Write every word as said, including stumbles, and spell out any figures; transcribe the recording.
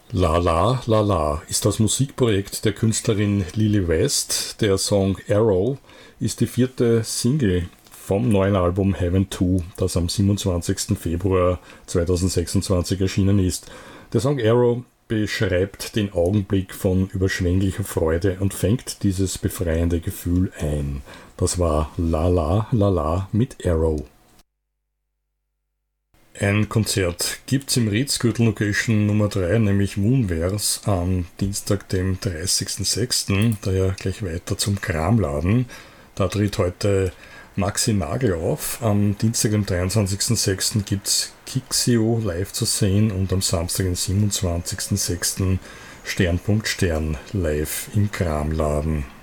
La La La La ist das Musikprojekt der Künstlerin Lily West. Der Song Arrow ist die vierte Single vom neuen Album Heaven zwei, das am siebenundzwanzigsten Februar zweitausendsechsundzwanzig erschienen ist. Der Song Arrow beschreibt den Augenblick von überschwänglicher Freude und fängt dieses befreiende Gefühl ein. Das war La La La La mit Arrow. Ein Konzert gibt's im Ritzgürtel Location Nummer drei, nämlich Moonverse, am Dienstag, dem dreißigsten sechsten Daher gleich weiter zum Kramladen. Da tritt heute Maxi Nagel auf. Am Dienstag, dem dreiundzwanzigsten sechsten gibt's Kixio live zu sehen und am Samstag, dem siebenundzwanzigsten sechsten Stern Punkt Stern live im Kramladen.